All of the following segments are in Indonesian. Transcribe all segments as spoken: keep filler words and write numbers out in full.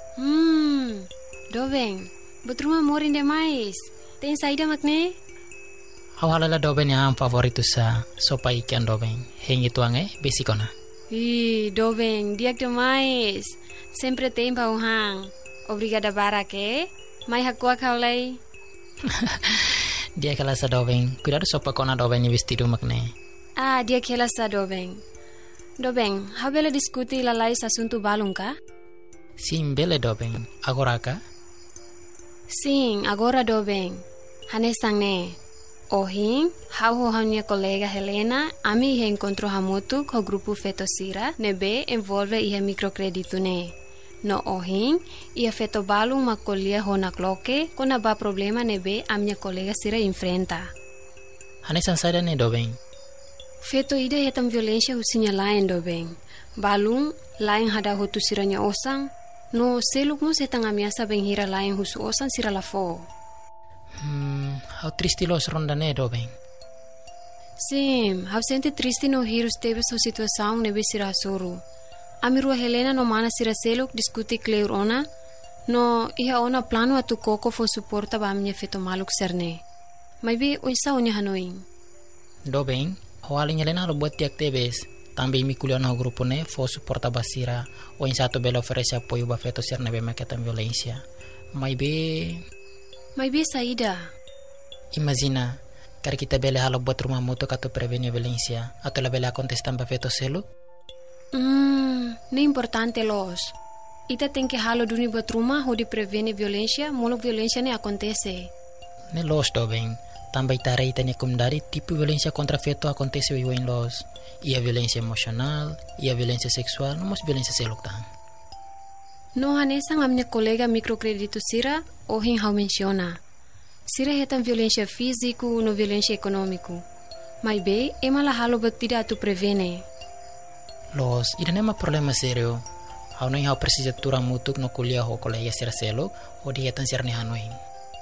Hmm, Dobeng, betruma morin demais. Tem saída makne? Hawalala Dobeng yang favoritu sa sopa ikan Dobeng. Hengi tuange besikona. Ih, Dobeng, diak demais. Sempre tem pauhang. Obrigada barake. Mai hakua kaulai. Dia kala sa Dobeng. Cuidado sopa kona Dobeng ni vestido makne. Ah, dia kela sa Dobeng. Dobeng, habela diskuti lalai asunto balung ka? Sim, bele Dobeng. Agora ka? Sim, agora Dobeng. Hanesang ne. Ohin, hau ho minha colega Helena, ami ia encontro hamutu co grupo Fetosira, nebe envolve ia microcredito ne. No ohin, ia feto balung macolia ho na cloque, con ba problema nebe a minha colega Sira enfrenta. Hanesang sada ne Dobeng. Feto ida hetam violência husinya lain Dobeng. Balung, lain hada ho tu siranya osang, no seluk mo setang amiasa benghira lain husu osang sira lafo. Hmm, how triste los ronda ne Dobeng. Sim, how sente triste no hirus tebe so situação nebe sira soro. Amirua Helena no mana sira seluk diskuti kleur ona, no iha ona plano atu koko fo suporta ba minha feto maluk serne. Mai be oisa onya hanoing. Dobeng, hawalin Helena lo buat tiak tebes. Tambi mi kuliah no grupo ne fo suporta basira o insato belo oferece apoio ba feto ser nebe maketan violência. Mai be Mai be saída. Imagina, kar kita bele halo buat rumah mutu kato prevenir violência, atau la bele acontestan ba feto selu? Hmm, ne importante los. Ita tem que halo duni buat rumah ho di prevenir violência, molo violência ne acontece. Ne los Dobeng, também tare ita ne kumdari tipo violência contra feto acontece wiwa in los. Ia violência emocional, ia violência sexual, não mos violência seluk tang. No hanesang a minha colega microcredito Sira, ohin hau menciona. Sira hetam violência físico no violência econômico. Mai be, ema la halo batida atu prevene. Los, ida nema problema serio. Hau noi hau precisa tura mutuk no kuliah ho colega sira seluk, o di hetan sirne hanoing.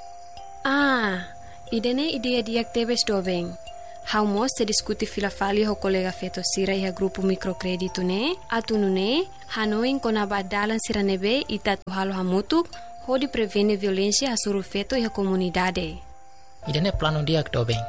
Ah, idene ideia diak tebes Dobeng. Hau mos se diskuti fila fali ho colega feto Sira iha grupo microcredito ne, atu ne, hanoing kona badalan sira nebe itatu halo hamutuk, ho di prevene violência asuru feto iha comunidade. Idane plano diak Dobeng.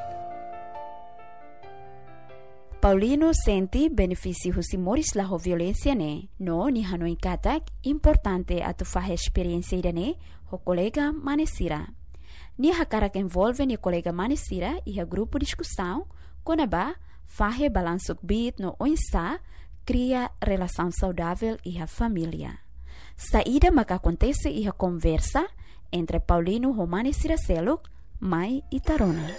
Paulino senti benefício husi moris la ho violência ne, no ni hanoi katak importante atu fahe experiência idane ho colega manesira. Ni hakarak envolve ni colega manesira iha grupo discussão, konaba fahe balansuk bit no oinsa cria relação saudável iha família. Saída maka acontece iha conversa entre Paulino ho manesira seluk, mai e Tarona.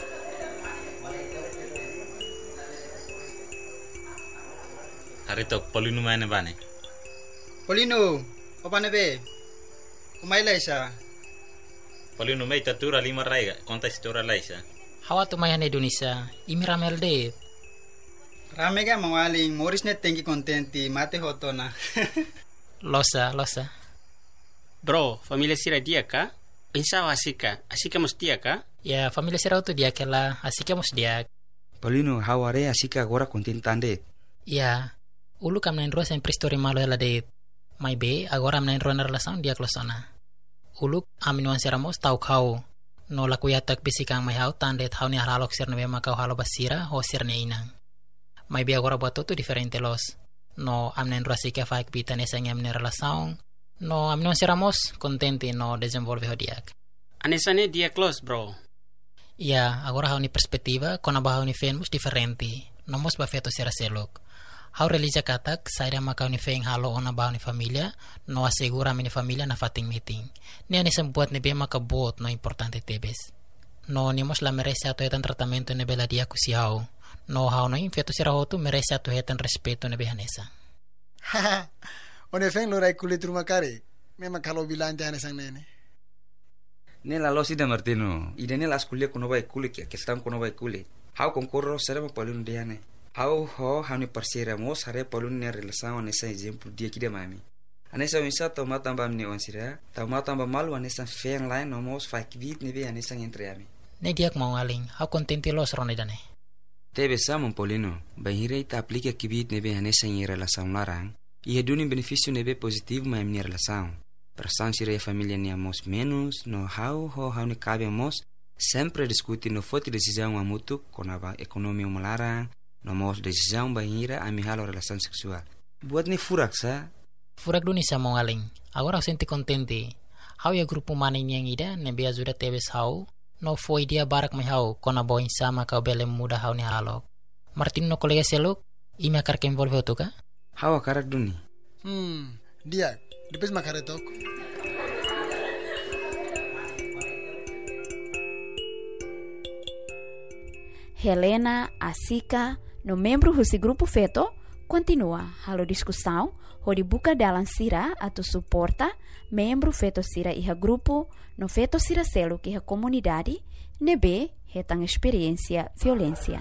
Harito Paulino mana bane? Paulino, apa nebe? Umay laisa. Paulino mai tatura lima raiga, konta istora laisa. Hawa tu mayan Indonesia, imi ramel de. Ramega mawaling moris net tengi kontenti mate hotona. Losa, losa. Bro, familia Sira dia ka? Insawa asika, asika mus dia ka? Ya, familia Sira tu dia kela, asika mus dia. Paulino, haware asika agora kontentande. Ya, ulu kam nain roa sempre story malo ela de. Mai be, agora am nain roa na relação dia klosona. Uluk aminuan seramos tau kau no laku yatak bisikang mai hau tandet hau ni haralok sir nebe makau halo basira ho sir ne inang. Mai be agora buat tu diferente los. No amnen rasika faik bitan esang amne relação. No aminuan seramos contente no desenvolve hodiak. Anesane dia close bro. Ya, agora hau ni perspektiva kona ba hau ni famous diferente. Nomos ba feto sira selok. Hau relija katak, saira makau ni feng halo ona bau ni familia, no asegura mini familia na fating meeting. Ni ani sembuat ni bema ka bot no importante tebes. No ni mos la merece ato hetan tratamento ne bela dia ku si hau. No hau no infeto sira hotu merece ato hetan respeto ne behanesa. Haha, one feng lo rai kulit rumah kare. Memang kalau bilang jangan sang nene. Nela lo sida Martino, idene las kuliah kono bai kulit ya, kestam kono bai kulit. Hau konkurro serem Paulino diane. Hau ho hani parceramos hare Paulino ne relação nessa exemplo dia que de mami. Anessa winsa toma tamba mne onsira, toma tamba malu anessa feng line nomos fak vit ne be anessa entre ami. Ne diak mau aling, hau contente los ronedane. Tebe samon Paulino, bahire ita aplica kibit ne be anessa em relação larang, e redune benefício ne be positivo ma mne relação. Pressão sira e família nia mos menos, no how ho how ni cabe mos, sempre discutir no foto decisão amutu, com a economia melarang, no mos decisão bahira a mihalo relação sexual. Buat ni furak sa? Furak do ni sa mongaling. Agora eu senti contente. How ya grupo mana yang ida, nebe ajuda tebes how, no foi dia barak mai how, com a boin sama kau bele muda how ni halok. Martin no kolega seluk, ime akar ke envolve otuka? How akarak duni? Hmm, dia, depois makaretok. Helena, Asika, no membro desse grupo feto, continua a discussão, onde buka dalam sira atau suporta membro feto sira iha grupo, no feto sira selo que iha comunidade, nebe hetang experiência violência.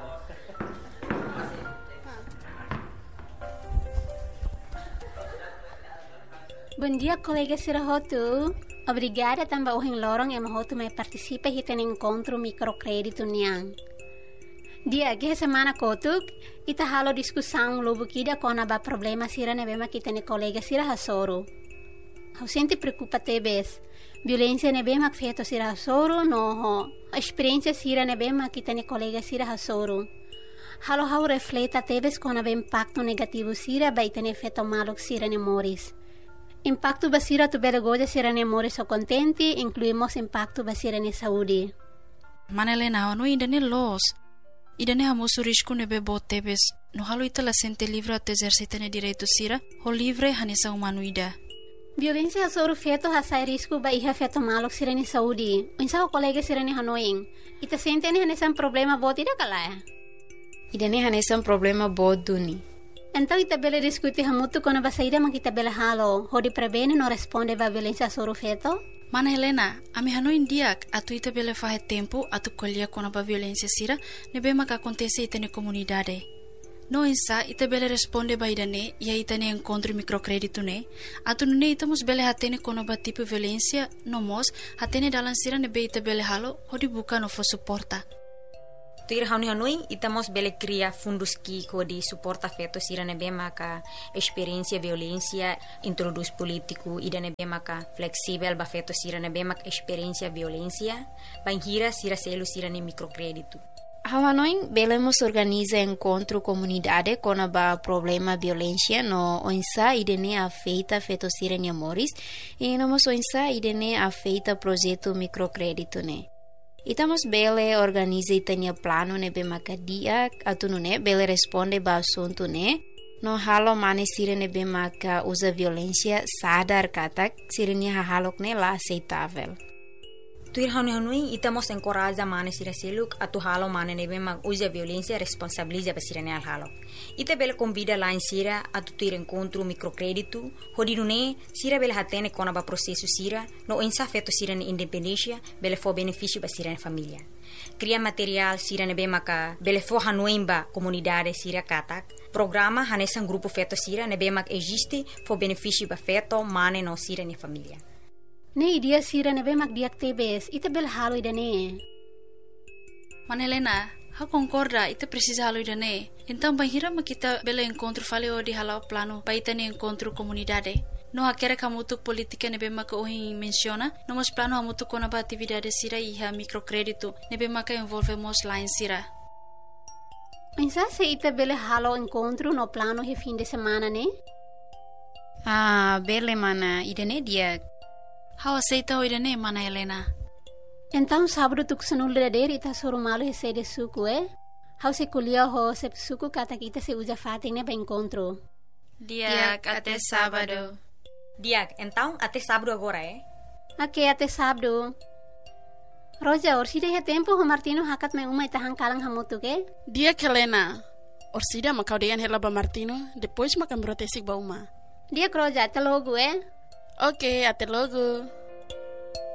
Bom dia, colega Sirahotu. Obrigada também ao lorong yang mahotu me participa e tem encontro microcrédito niang. Dia que semana kotuk ita halo discussão lobo kida kona ba problema sira nebema kita ne colega sira hasoro. Hau sente preocupa tebes. Violência nebema feto sira hasoro no ho. A experiência sira nebema kita ne colega sira hasoro. Halo hau refleta tebes kona ba impacto negativo sira ba itane feto malok sira ne moris. Impacto basira tu bedagoja sira ne moris o contenti, incluímos impacto basira ne saúde. Manelena, no ainda ne los. Ida ne hamosu risco nebe botebes. No halo ita la sente livre at exercita ne direito sira, ho livre hanesa humano ida. Violência sobre feto hasai risco ba iha feto malok sira ne saúde. Insa o colega sira ne hanoing. Ita sente ne hanesa um problema bot ida kalaya. Ida ne hanesa um problema bot duni. Então ita bele discutir hamutu kona basaida ma kita bele halo, hodi prebene no responde ba violência sobre feto. Mana Helena, ami hano indiak atu ita bele fahe tempo atu colher kona ba violência sira, nebe maka acontece ita ne comunidade. No insa ita bele responde ba idane, ia ita ne encontro microcrédito ne, atu ne ita mus bele hatene kona ba tipo violência, no mos, hatene dalan sira nebe ita bele halo, hodi buka no fo suporta. Tuir hauni hanoi itamos bele cria fundos que de suporta feto sira nebe maka experiência violência introduz político ida nebe maka flexível ba feto sira nebe maka experiência violência banhira sira selo sira ne microcrédito. Hanoi belemos organiza encontro comunidade com a problema violência no onsa idene afeita feto sira ne moris e no mos onsa idene afeita projeto microcrédito ne. Itamos bele organiza itania plano nebe makadia atunu ne bele responde ba assunto ne no halo mane sire nebe maka usa violência sadar katak sire ni halok ne la aceitável. Tuir hanui hanui itamos encoraja mane sira seluk atu halo mane nebe mak usa violência responsabiliza ba sire ne al halo. Ita bele convida lá em sira atu tuir encontro microcrédito hodinu ne sira bele hatene kona ba processo sira no insa feto sira ne independência bele fo benefício ba sira ne família. Cria material sira nebe maka bele fo hanui ba comunidade sira katak. Programa hanesa grupo feto sira nebe mak existe fo benefício ba feto mane no sira ne família. Ne idia sira nebe mak diak tebes, ita bel halo idane. Manelena, ha concorda, ita precisa halo idane. Então bahira ma kita bele encontro faleo di halau plano, pa ita ne encontro comunidade. No hakere kamutuk politika nebe mak ohin menciona, no mos plano hamutuk kona ba atividade sira iha microcrédito, nebe mak envolve mos lá em sira. Insa se ita bele halo encontro no plano he fim de semana ne? Ah, bele mana, idane diak. How aceita o idane, mana Helena? Então sábado tu kusanul dader ita soro malo he sede suku eh? How se kulia ho se suku kata kita se usa fating ne ba encontro. Diak até sábado. Diak, então até sábado agora eh? Ok, até sábado. Roja, orsida he tempo ho Martino hakat me uma itahang kalang hamutu ke? Diak Helena. Orsida makau deyan hela ba Martino, depois makam brotesik ba uma. Diak Roja, até logo eh? Ok, até logo.